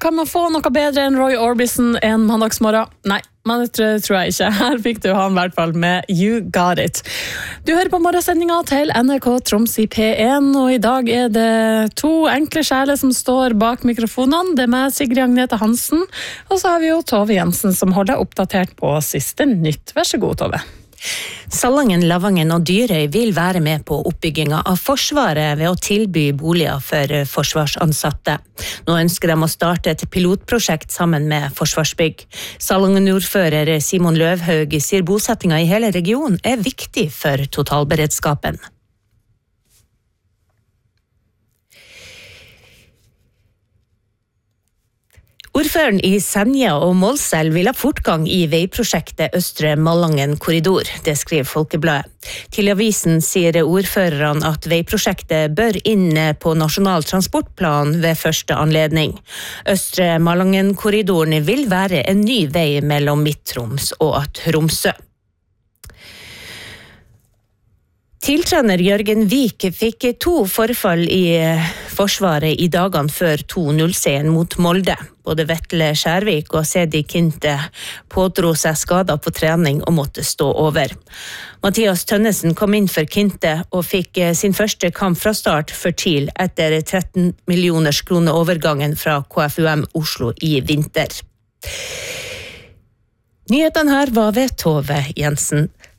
kan man få noe bedre enn Roy Orbison en mandagsmorgen? Nei, men det tror jeg ikke. Her fikk du han I hvert fall med You Got It. Du hører på morgensendinga til NRK Troms I P1, og I dag det 2 enkle sjeler som står bak mikrofonene. Det med Sigrid Agnete Hansen, og så har vi jo Tove Jensen som holder oppdatert på siste nytt. Vær så god, Tove. Salangen, Lavangen og Dyrøy vil være med på oppbygginga av Forsvaret ved å tilby boliger for forsvarsansatte. Nå ønsker de å starte et pilotprosjekt sammen med Forsvarsbygg. Salangen-ordfører Simon Løvhaug sier bosettinga I hele regionen viktig for totalberedskapen. Ordføreren I Senja og Målselv vil ha fortgang I veiprosjektet Østre Malangen korridor, det skriver Folkebladet. Til avisen sier ordførerne at veiprosjektet bør inn på nasjonal transportplan ved første anledning. Østre Malangen korridoren vil være en ny vei mellom Midt-Troms og Tromsø. Tiltrener Jørgen Vik fikk 2 forfall I Forsvaret I dagene før 2-0-seieren mot Molde. Både Vetle Skjærvik og Sedi Kinte pådro seg skader på trening og måtte stå over. Mathias Tønnesen kom inn for Kinte og fikk sin første kamp fra start for TIL etter 13 millioners kroner overgangen fra KFUM Oslo I vinter. Nyhetene her var ved Tove Jensen.